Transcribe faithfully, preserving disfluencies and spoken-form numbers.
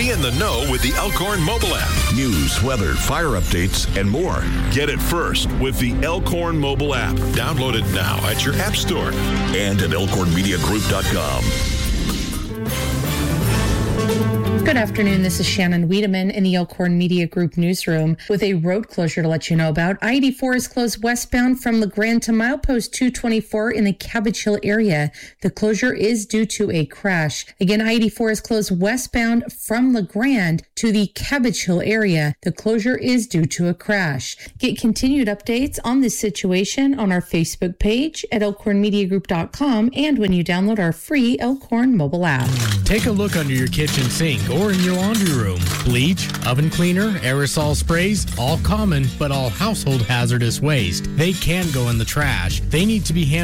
Be in the know with the Elkhorn mobile app. News, weather, fire updates, and more. Get it first with the Elkhorn mobile app. Download it now at your app store and at elkhorn media group dot com. Good afternoon. This is Shannon Wiedemann in the Elkhorn Media Group newsroom with a road closure to let you know about. I eighty-four is closed westbound from LeGrand to milepost two twenty-four in the Cabbage Hill area. The closure is due to a crash. Again, I eighty-four is closed westbound from LeGrand to the Cabbage Hill area. The closure is due to a crash. Get continued updates on this situation on our Facebook page at elkhorn media group dot com and when you download our free Elkhorn mobile app. Take a look under your kitchen sink or in your laundry room. Bleach, oven cleaner, aerosol sprays, all common but all household hazardous waste. They can go in the trash. They need to be handled